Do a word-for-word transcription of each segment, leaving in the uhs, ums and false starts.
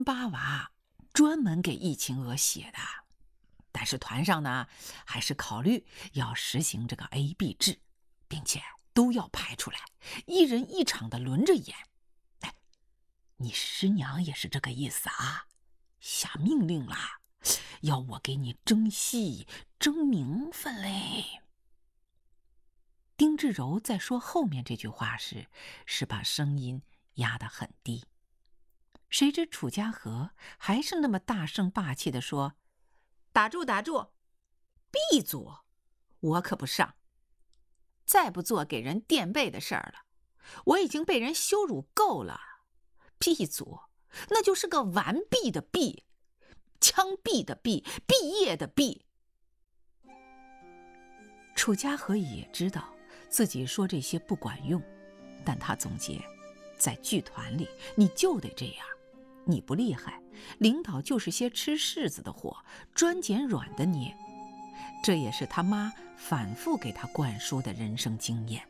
八娃专门给易秦娥写的，但是团上呢，还是考虑要实行这个 A B 制，并且都要排出来，一人一场的轮着演。哎，你师娘也是这个意思啊，下命令啦，要我给你争戏、争名分嘞。丁志柔在说后面这句话时，是把声音压得很低。谁知楚家和还是那么大声霸气地说：“打住打住，闭组，我可不上，再不做给人垫背的事儿了。我已经被人羞辱够了，闭组那就是个完毕的毕，枪毙的毙，毕业的毕。”楚家和也知道自己说这些不管用，但他总结，在剧团里你就得这样，你不厉害，领导就是些吃柿子的货，专捡软的捏。这也是他妈反复给他灌输的人生经验。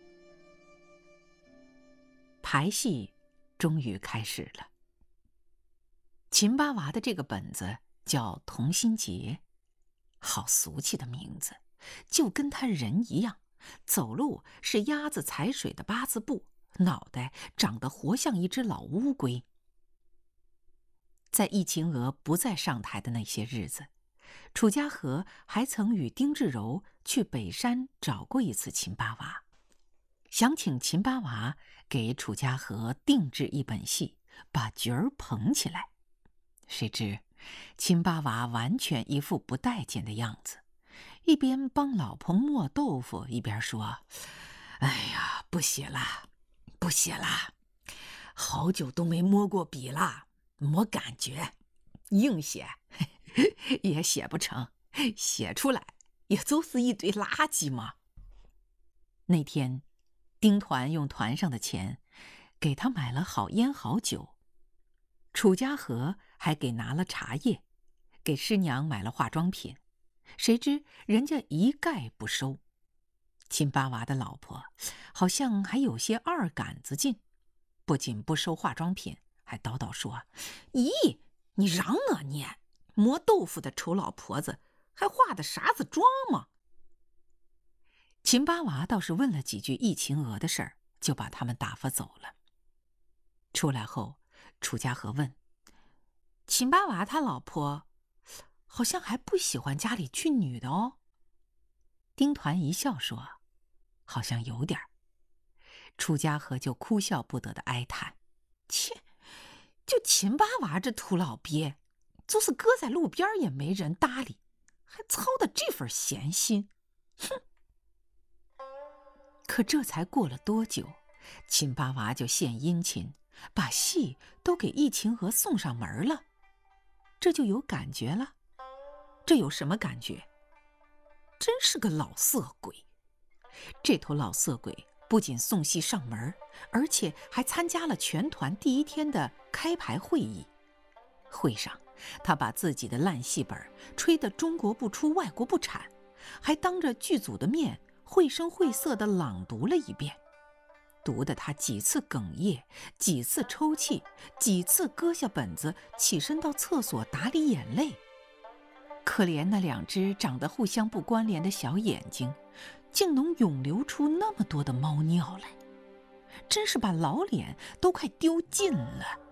排戏终于开始了。秦八娃的这个本子叫《同心结》，好俗气的名字，就跟他人一样，走路是鸭子踩水的八字步，脑袋长得活像一只老乌龟。在易秦娥不再上台的那些日子，楚家和还曾与丁志柔去北山找过一次秦八娃，想请秦八娃给楚家和定制一本戏，把角儿捧起来。谁知秦八娃完全一副不待见的样子，一边帮老婆磨豆腐，一边说：“哎呀，不写了，不写了，好久都没摸过笔了。没感觉，硬写也写不成，写出来也就是一堆垃圾嘛。”那天，丁团用团上的钱给他买了好烟好酒，楚家和还给拿了茶叶，给师娘买了化妆品，谁知人家一概不收。秦八娃的老婆好像还有些二杆子劲，不仅不收化妆品，还叨叨说：“咦，你让我念磨豆腐的丑老婆子，还化的啥子妆吗？”秦八娃倒是问了几句易秦娥的事儿，就把他们打发走了。出来后，楚家和问：“秦八娃他老婆好像还不喜欢家里去女的哦？”丁团一笑说：“好像有点儿。”楚家和就哭笑不得的哀叹：“切！就秦八娃这土老鳖，就是搁在路边也没人搭理，还操的这份闲心，哼！”可这才过了多久，秦八娃就献殷勤，把戏都给易秦娥送上门了，这就有感觉了。这有什么感觉？真是个老色鬼！这头老色鬼不仅送戏上门，而且还参加了全团第一天的开排会议。会上，他把自己的烂戏本吹得中国不出外国不产，还当着剧组的面绘声绘色地朗读了一遍，读得他几次哽咽，几次抽泣，几次搁下本子起身到厕所打理眼泪。可怜那两只长得互相不关联的小眼睛，竟能涌流出那么多的猫尿来，真是把老脸都快丢尽了。